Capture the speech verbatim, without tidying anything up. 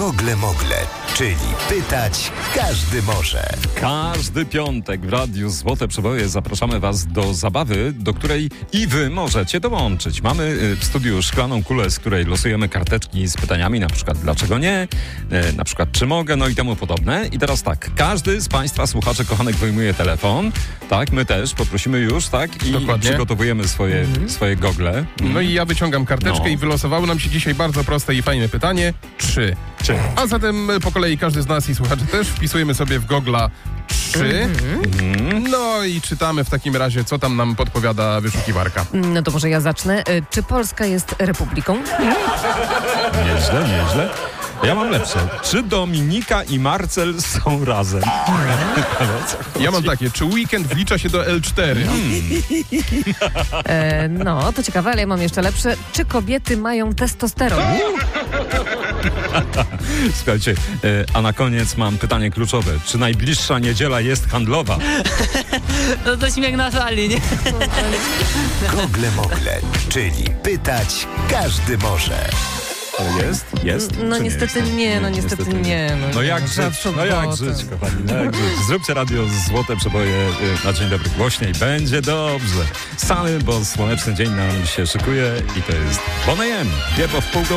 Gogle Mogle, czyli pytać każdy może. Każdy piątek w Radiu Złote Przeboje zapraszamy Was do zabawy, do której i Wy możecie dołączyć. Mamy w studiu szklaną kulę, z której losujemy karteczki z pytaniami, na przykład dlaczego nie, na przykład czy mogę, no i temu podobne. I teraz tak, każdy z Państwa słuchaczy kochanek wyjmuje telefon, tak, my też poprosimy już, tak, i Dokładnie. przygotowujemy swoje, mhm. swoje gogle. No i ja wyciągam karteczkę No. i wylosowało nam się dzisiaj bardzo proste i fajne pytanie. Czy? Czy? A zatem po kolei każdy z nas i słuchaczy też wpisujemy sobie w Google'a trzy. Mhm. No i czytamy w takim razie, co tam nam podpowiada wyszukiwarka. No to może ja zacznę. Y, Czy Polska jest republiką? Nieźle, nieźle. Ja mam lepsze. Czy Dominika i Marcel są razem? Ja mam takie, czy weekend wlicza się do L cztery? E, no, to ciekawe, ale ja mam jeszcze lepsze. Czy kobiety mają testosteron? Słuchajcie, e, a na koniec mam pytanie kluczowe. Czy najbliższa niedziela jest handlowa? No to śmiech na sali, nie? Gogle Mogle, czyli pytać każdy może. Jest? Jest? No Czy niestety jest? nie, no niestety nie. No, No nie, jak no, żyć, za no jak sobotę. żyć, kochani, no jak żyć. Zróbcie radio Złote Przeboje y, na dzień dobry głośniej, będzie dobrze. Samy, bo słoneczny dzień nam się szykuje i to jest Boney M. Giebo w pół